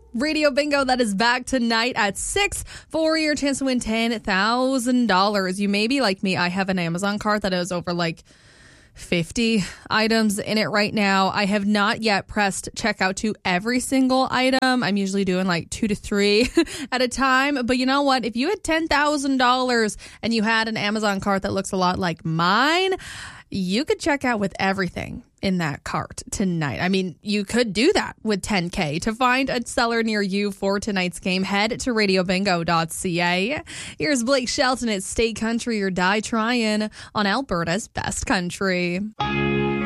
Radio Bingo, that is back tonight at 6 for your chance to win $10,000. You may be like me. I have an Amazon cart that has over 50 items in it right now. I have not yet pressed checkout to every single item. I'm usually doing 2 to 3 at a time. But you know what? If you had $10,000 and you had an Amazon cart that looks a lot like mine, you could check out with everything in that cart tonight. I mean, you could do that with $10K. To find a seller near you for tonight's game, head to radiobingo.ca. Here's Blake Shelton at Stay Country or Die Tryin' on Alberta's Best Country.